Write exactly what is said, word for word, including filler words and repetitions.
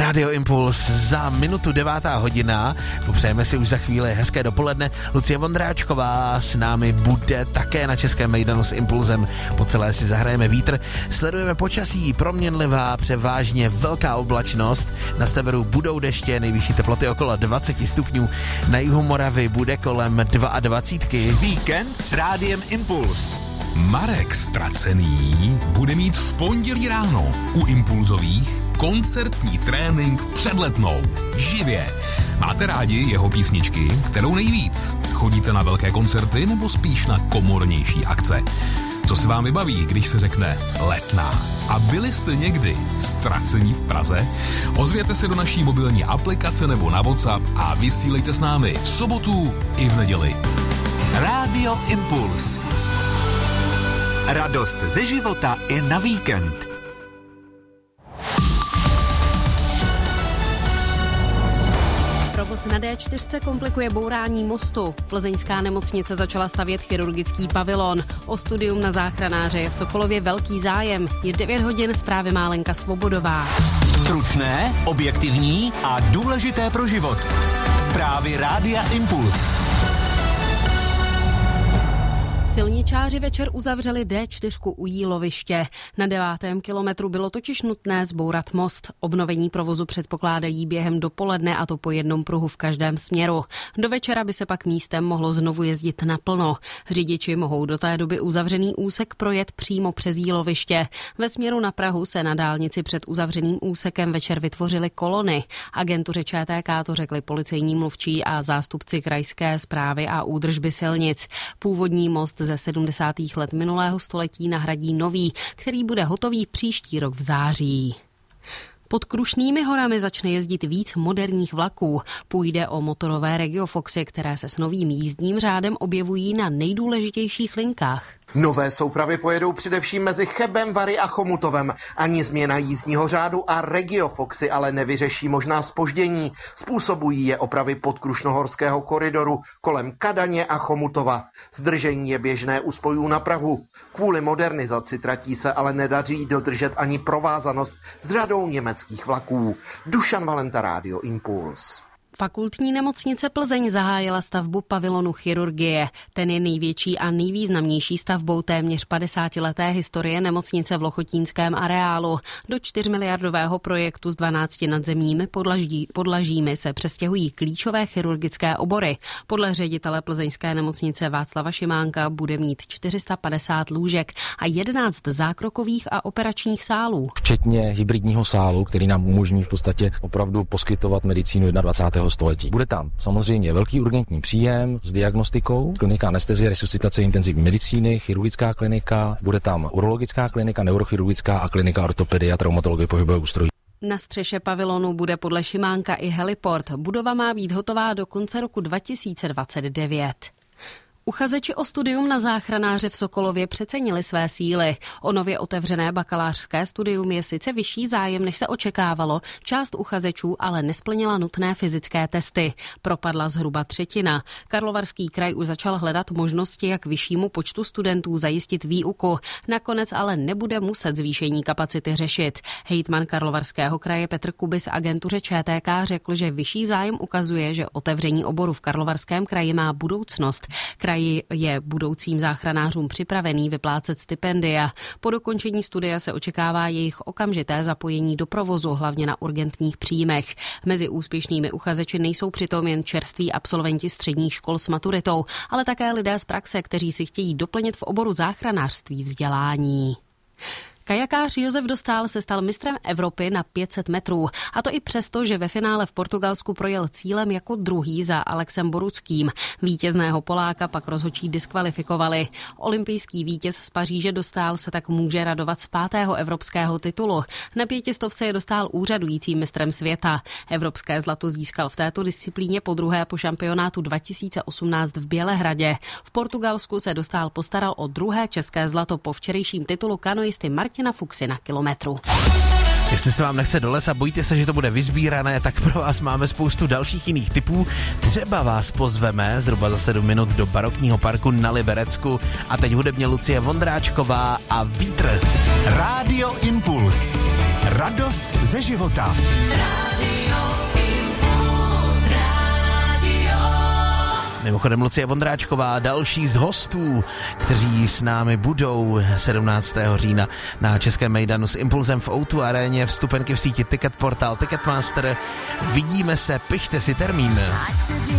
Rádio Impuls za minutu devátá hodina. Popřejeme si už za chvíli hezké dopoledne. Lucie Vondráčková s námi bude také na Českém mejdanu s Impulzem. Po celé si zahrajeme vítr. Sledujeme počasí, proměnlivá, převážně velká oblačnost. Na severu budou deště, nejvyšší teploty okolo dvacet stupňů. Na jihu Moravy bude kolem dvacet dva. Víkend s Rádiem Impuls. Marek Ztracený bude mít v pondělí ráno u Impulzových koncertní trénink před Letnou. Živě. Máte rádi jeho písničky? Kterou nejvíc? Chodíte na velké koncerty nebo spíš na komornější akce? Co se vám vybaví, když se řekne Letná? A byli jste někdy ztracení v Praze? Ozvěte se do naší mobilní aplikace nebo na WhatsApp a vysílejte s námi v sobotu i v neděli. Rádio Impuls. Radost ze života i na víkend. Provoz na dé čtyři komplikuje bourání mostu. Plzeňská nemocnice začala stavět chirurgický pavilon. O studium na záchranáře je v Sokolově velký zájem. Je devět hodin, zprávy má Lenka Svobodová. Stručné, objektivní a důležité pro život. Zprávy Rádia Impuls. Silničáři večer uzavřeli dé čtyři u Jíloviště. Na devátém kilometru bylo totiž nutné zbourat most. Obnovení provozu předpokládají během dopoledne, a to po jednom pruhu v každém směru. Do večera by se pak místem mohlo znovu jezdit naplno. Řidiči mohou do té doby uzavřený úsek projet přímo přes Jíloviště. Ve směru na Prahu se na dálnici před uzavřeným úsekem večer vytvořily kolony. Agentuře ČTK to řekli policejní mluvčí a zástupci krajské správy a údržby silnic. Původní most ze sedmdesátých let minulého století nahradí nový, který bude hotový příští rok v září. Pod Krušnými horami začne jezdit víc moderních vlaků. Půjde o motorové Regiofoxy, které se s novým jízdním řádem objevují na nejdůležitějších linkách. Nové soupravy pojedou především mezi Chebem, Vary a Chomutovem. Ani změna jízdního řádu a Regiofoxy ale nevyřeší možná zpoždění. Způsobují je opravy podkrušnohorského koridoru kolem Kadaně a Chomutova. Zdržení je běžné u spojů na Prahu. Kvůli modernizaci tratí se ale nedaří dodržet ani provázanost s řadou německých vlaků. Dušan Valenta, Rádio Impuls. Fakultní nemocnice Plzeň zahájila stavbu pavilonu chirurgie. Ten je největší a nejvýznamnější stavbou téměř padesátileté historie nemocnice v Lochotínském areálu. Do čtyřmiliardového projektu s dvanácti nadzemními podlaží, podlažími se přestěhují klíčové chirurgické obory. Podle ředitele plzeňské nemocnice Václava Šimánka bude mít čtyři sta padesát lůžek a jedenáct zákrokových a operačních sálů. Včetně hybridního sálu, který nám umožní v podstatě opravdu poskytovat medicínu dvacátého prvního století. Bude tam samozřejmě velký urgentní příjem s diagnostikou, klinika anestezie, resuscitace, intenzivní medicíny, chirurgická klinika, bude tam urologická klinika, neurochirurgická a klinika ortopedie a traumatologie pohybového ústrojí. Na střeše pavilonu bude podle Šimánka i heliport. Budova má být hotová do konce roku dva tisíce dvacet devět. Uchazeči o studium na záchranáře v Sokolově přecenili své síly. O nově otevřené bakalářské studium je sice vyšší zájem, než se očekávalo, část uchazečů ale nesplnila nutné fyzické testy. Propadla zhruba třetina. Karlovarský kraj už začal hledat možnosti, jak vyššímu počtu studentů zajistit výuku. Nakonec ale nebude muset zvýšení kapacity řešit. Hejtman Karlovarského kraje Petr Kubis agentuře ČTK řekl, že vyšší zájem ukazuje, že otevření oboru v Karlovarském kraji má budoucnost. Kraj je budoucím záchranářům připravený vyplácet stipendia. Po dokončení studia se očekává jejich okamžité zapojení do provozu, hlavně na urgentních příjmech. Mezi úspěšnými uchazeči nejsou přitom jen čerství absolventi středních škol s maturitou, ale také lidé z praxe, kteří si chtějí doplnit v oboru záchranářství vzdělání. Kajakář Josef Dostál se stal mistrem Evropy na pět set metrů. A to i přesto, že ve finále v Portugalsku projel cílem jako druhý za Alexem Boruckým. Vítězného Poláka pak rozhodčí diskvalifikovali. Olympijský vítěz z Paříže Dostál se tak může radovat z pátého evropského titulu. Na pětistovce je Dostál úřadujícím mistrem světa. Evropské zlato získal v této disciplíně podruhé po šampionátu dva tisíce osmnáct v Bělehradě. V Portugalsku se Dostál postaral o druhé české zlato po včerejším titulu kanoisty Martina Fuxy na kilometru. Jestli se vám nechce do lesa, bojíte se, že to bude vyzbírané, tak pro vás máme spoustu dalších jiných typů. Třeba vás pozveme zhruba za sedm minut do barokního parku na Liberecku. A teď hudebně Lucie Vondráčková a Vítr. Rádio Impuls. Radost ze života. Rádio Mimochodem Lucie Vondráčková, další z hostů, kteří s námi budou sedmnáctého října na Českém mejdanu s Impulzem v ó dva aréně, vstupenky v síti Ticket Portal, Ticketmaster. Vidíme se, pište si termín.